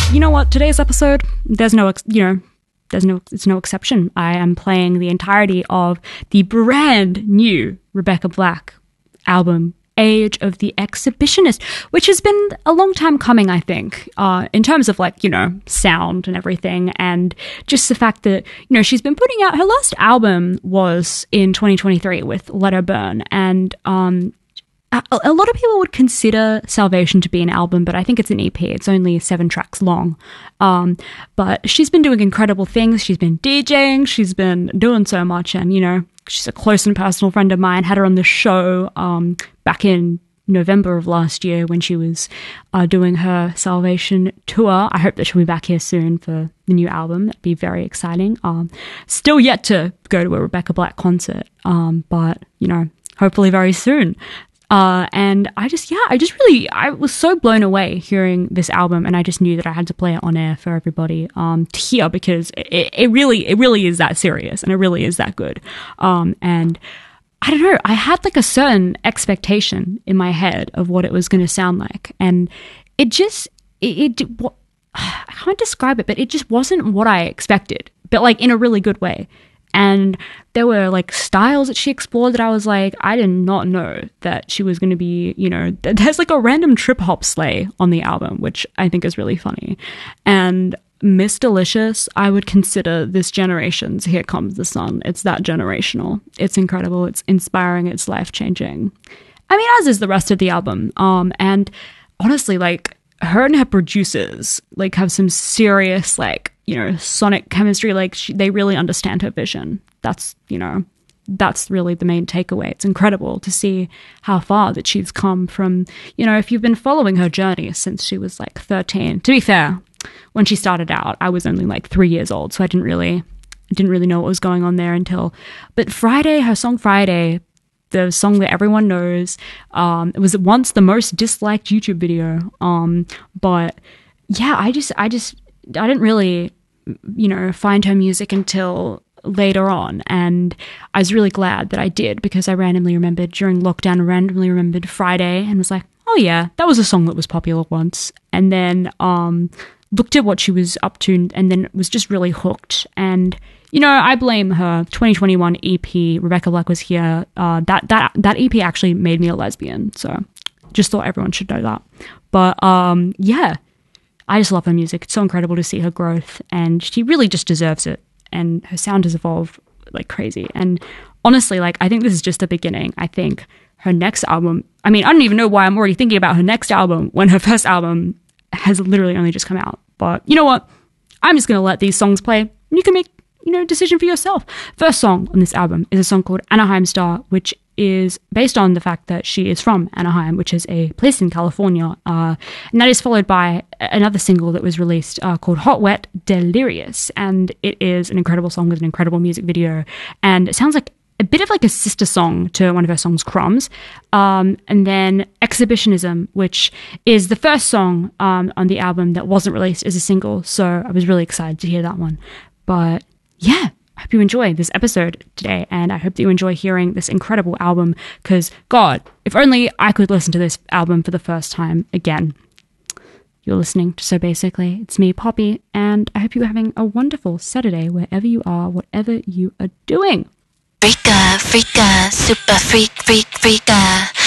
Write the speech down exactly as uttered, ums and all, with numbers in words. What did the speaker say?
you know what? Today's episode, there's no, ex- you know, there's no, it's no exception. I am playing the entirety of the brand new Rebecca Black album, Age of the Exhibitionist, which has been a long time coming, I think, uh, in terms of like, you know, sound and everything. And just the fact that, you know, she's been putting out, her last album was in twenty twenty-three with Let Her Burn. And, um, a, a lot of people would consider Salvation to be an album, but I think it's an E P. It's only seven tracks long. Um, but she's been doing incredible things. She's been DJing. She's been doing so much. And, you know, she's a close and personal friend of mine. Had her on the show um, back in November of last year when she was uh, doing her Salvation tour. I hope that she'll be back here soon for the new album. That'd be very exciting. Um, still yet to go to a Rebecca Black concert, um, but, you know, hopefully very soon. Uh, and I just, yeah, I just really, I was so blown away hearing this album, and I just knew that I had to play it on air for everybody, um, to hear, because it, it really, it really is that serious, and it really is that good. Um, and I don't know, I had like a certain expectation in my head of what it was going to sound like, and it just, it, it, what, I can't describe it, but it just wasn't what I expected, but like in a really good way. And there were like styles that she explored that I was like, I did not know that she was going to be, you know, there's like a random trip hop sleigh on the album, which I think is really funny. And Miss Delicious, I would consider this generation's Here Comes the Sun. It's that generational. It's incredible. It's inspiring. It's life-changing. I mean, as is the rest of the album. Um, and honestly, like, her and her producers, like, have some serious, like, you know, sonic chemistry. Like, she, they really understand her vision. That's, you know, that's really the main takeaway. It's incredible to see how far that she's come from, you know, if you've been following her journey since she was like thirteen. To be fair, when she started out, I was only like three years old, so I didn't really, didn't really know what was going on there until, but Friday, her song Friday, the song that everyone knows, um, it was once the most disliked YouTube video. Um, but yeah, I just, I just, I didn't really, you know, find her music until later on. And I was really glad that I did, because I randomly remembered during lockdown, randomly remembered Friday and was like, oh yeah, that was a song that was popular once. And then, um, looked at what she was up to and then was just really hooked. And, you know, I blame her. twenty twenty-one E P, Rebecca Black Was Here. Uh, that, that, that E P actually made me a lesbian. So just thought everyone should know that. But, um, yeah, I just love her music. It's so incredible to see her growth, and she really just deserves it. And her sound has evolved like crazy. And honestly, like, I think this is just the beginning. I think her next album, I mean, I don't even know why I'm already thinking about her next album when her first album has literally only just come out. But you know what? I'm just going to let these songs play, and you can make, you know, decision for yourself. First song on this album is a song called Anaheim Star, which is based on the fact that she is from Anaheim, which is a place in California. Uh, and that is followed by another single that was released uh, called Hot Wet Delirious. And it is an incredible song with an incredible music video. And it sounds like a bit of like a sister song to one of her songs, Crumbs. Um, and then Exhibitionism, which is the first song um, on the album that wasn't released as a single. So I was really excited to hear that one. But yeah, I hope you enjoy this episode today, and I hope that you enjoy hearing this incredible album, because, God, if only I could listen to this album for the first time again. You're listening to So Basically. It's me, Poppy, and I hope you're having a wonderful Saturday wherever you are, whatever you are doing. Freaka, freaka, super freak, freak, freaka.